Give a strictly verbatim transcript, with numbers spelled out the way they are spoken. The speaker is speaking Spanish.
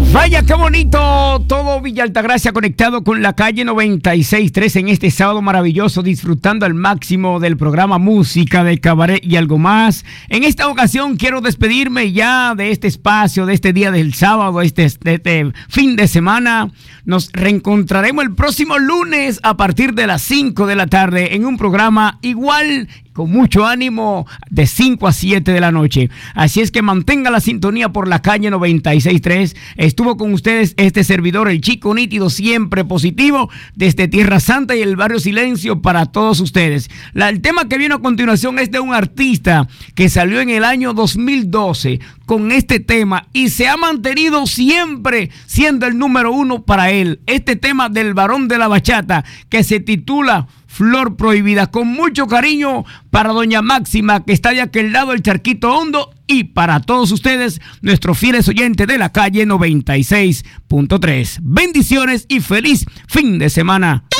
Vaya, qué bonito todo Villa Altagracia conectado con la calle noventa y seis punto tres en este sábado maravilloso, disfrutando al máximo del programa Música del Cabaret y algo más. En esta ocasión quiero despedirme ya de este espacio, de este día del sábado, este, de este fin de semana. Nos reencontraremos el próximo lunes a partir de las cinco de la tarde en un programa igual, con mucho ánimo, de cinco a siete de la noche. Así es que mantenga la sintonía por la calle noventa y seis punto tres. Estuvo con ustedes este servidor, el Chico Nítido, siempre positivo, desde Tierra Santa y el barrio Silencio para todos ustedes. La, el tema que viene a continuación es de un artista que salió en el año dos mil doce con este tema y se ha mantenido siempre siendo el número uno para él. Este tema del varón de la bachata que se titula Flor Prohibida, con mucho cariño para doña Máxima, que está de aquel lado del Charquito Hondo, y para todos ustedes, nuestros fieles oyentes de la calle noventa y seis punto tres. Bendiciones y feliz fin de semana.